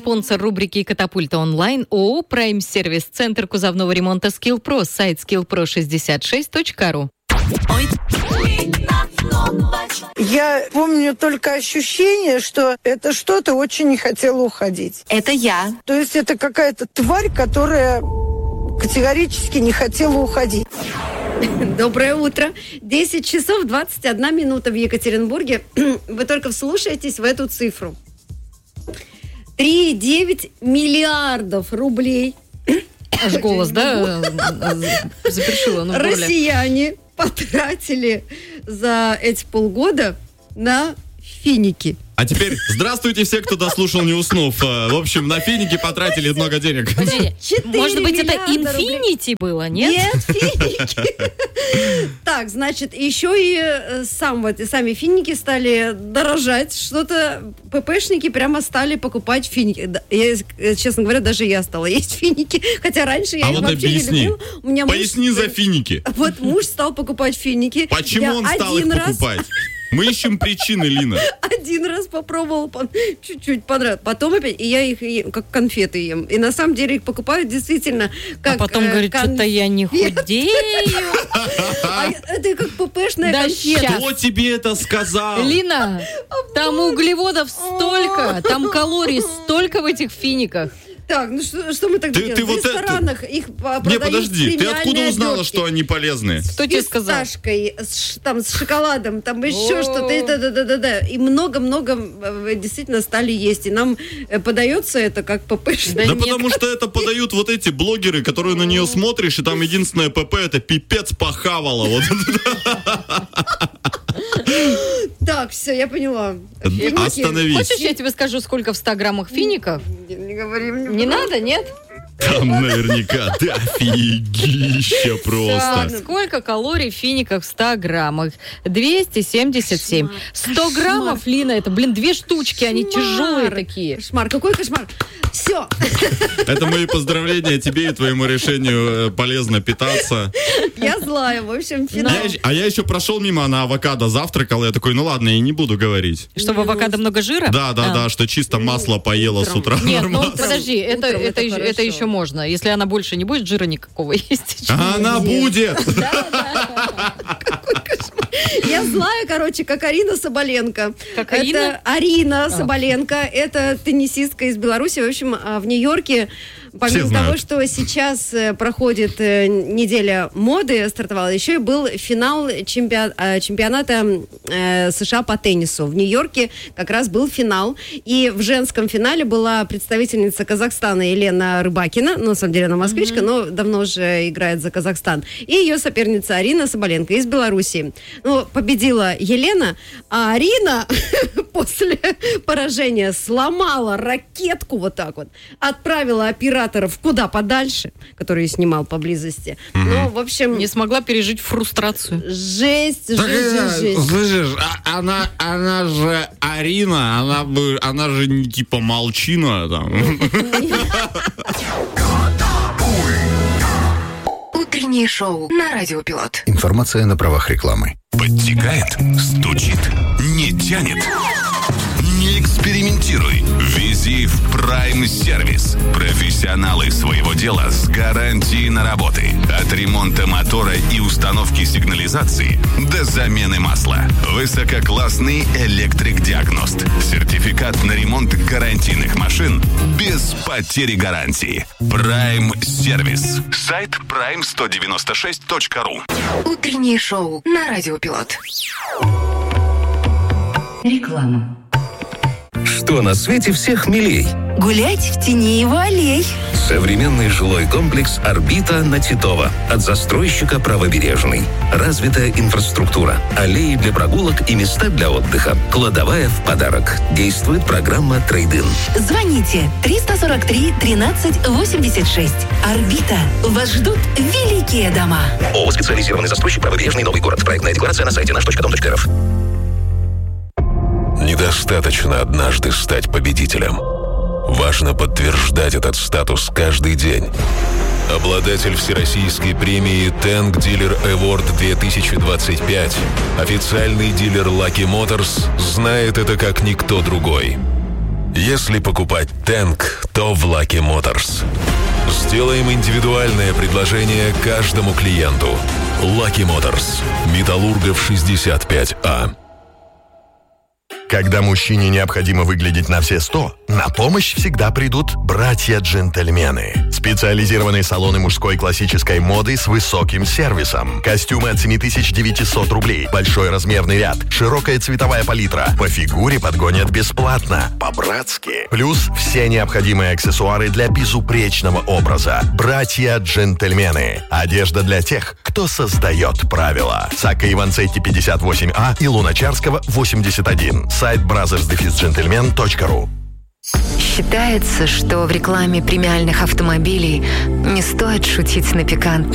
спонсор рубрики «Катапульта онлайн» ООО «Прайм-сервис», Центр кузовного ремонта «Скиллпро», сайт skillpro66.ru. Я помню только ощущение, что это что-то очень не хотело уходить. Это я. То есть это какая-то тварь, которая категорически не хотела уходить. Доброе утро. 10 часов 21 минута в Екатеринбурге. Вы только вслушаетесь в эту цифру. 3,9 миллиардов рублей. Аж голос, да, запершило, ну, россияне потратили за эти полгода на финики. А теперь здравствуйте все, кто дослушал, не уснув. В общем, на финики потратили много денег. Может быть, это инфинити было, нет? Нет, финики. Так, значит, еще и сами финики стали дорожать. Что-то ППшники прямо стали покупать финики. Честно говоря, даже я стала есть финики. Хотя раньше я их вообще не любила. Поясни за финики. Вот муж стал покупать финики. Почему он стал их покупать? Мы ищем причины, Лина. Один раз попробовал, чуть-чуть понравилось. Потом опять, и я их ем, как конфеты ем. И на самом деле их покупают действительно как а потом говорит, что-то я не худею. Это как ППшная конфета. Кто тебе это сказал? Лина, там углеводов столько, там калорий столько в этих финиках. Так, ну что мы так делаем? Ты в вот ресторанах их продают. Не, подожди, ты откуда узнала, обертки? что они полезные? Кто тебе сказал? С фисташкой, с шоколадом, там еще что-то. Да. И много-много действительно стали есть. И нам подается это как ПП. Да потому что это подают вот эти блогеры, которые на нее смотришь, и там единственное ПП это пипец похавала. Вот. Так, все, я поняла. Остановись. Хочешь, я тебе скажу, сколько в 100 граммах фиников? Не говори мне. Не надо, нет? Там наверняка офигища просто. Так, сколько калорий в финиках в 100 граммах? 277. 100 граммов, Лина, это, 2 штучки, они тяжелые такие. Кошмар, какой кошмар. Все. Это мои поздравления тебе и твоему решению полезно питаться. Я злая, в общем, финал. А я еще прошел мимо, на авокадо завтракал, я такой, ну ладно, я не буду говорить. Что, в авокадо много жира? Да, что чисто масло поела с утра. Нет, ну подожди, это еще можно. Если она больше не будет, жира никакого есть. Она будет! Какой кошмар. Я злая, короче, как Арина Соболенко. Как Арина? Это Арина Соболенко. Это теннисистка из Беларуси. В общем, в Нью-Йорке, помимо того, что сейчас проходит неделя моды, стартовала, еще и был финал чемпионата США по теннису. В Нью-Йорке как раз был финал. И в женском финале была представительница Казахстана Елена Рыбакина. Ну, на самом деле, она москвичка, но давно уже играет за Казахстан. И ее соперница Арина Соболенко из Беларуси. Ну, победила Елена, а Арина после поражения сломала ракетку вот так вот, отправила операторов куда подальше, который снимал поблизости. Ну, в общем... Не смогла пережить фрустрацию. Жесть. Слышишь, она же Арина, она же не типа молчина там. Утреннее шоу на Радио Пилот. Информация на правах рекламы. Подтекает, стучит, не тянет. Не экспериментируй. Вези в Прайм-сервис. Профессионалы своего дела с гарантией на работы. От ремонта мотора и установки сигнализации до замены масла. Высококлассный электрик-диагност. Сертификат на ремонт гарантийных машин без потери гарантии. Прайм-сервис. Сайт prime196.ru. Утреннее шоу на Радио Пилот. Реклама. Что на свете всех милей? Гулять в тени его аллей. Современный жилой комплекс «Орбита» на Титова. От застройщика «Правобережный». Развитая инфраструктура. Аллеи для прогулок и места для отдыха. Кладовая в подарок. Действует программа «Трейд-ин». Звоните 343 13 86. «Орбита». Вас ждут великие дома. ООО «Специализированный застройщик «Правобережный», Новый город». Проектная декларация на сайте наш.дом.рф. Недостаточно однажды стать победителем. Важно подтверждать этот статус каждый день. Обладатель всероссийской премии Tank Dealer Award 2025, официальный дилер Lucky Motors, знает это как никто другой. Если покупать Тэнк, то в Lucky Motors. Сделаем индивидуальное предложение каждому клиенту. Lucky Motors. Металлургов 65А. Когда мужчине необходимо выглядеть на все 100, на помощь всегда придут братья-джентльмены. Специализированные салоны мужской классической моды с высоким сервисом. Костюмы от 7900 рублей, большой размерный ряд, широкая цветовая палитра. По фигуре подгонят бесплатно, по-братски. Плюс все необходимые аксессуары для безупречного образа. Братья-джентльмены. Одежда для тех, кто создает правила. Сакко Иванцетти 58А и Луначарского 81. Сайт brothers-gentlemen.ru. Считается, что в рекламе премиальных автомобилей не стоит шутить на пикантные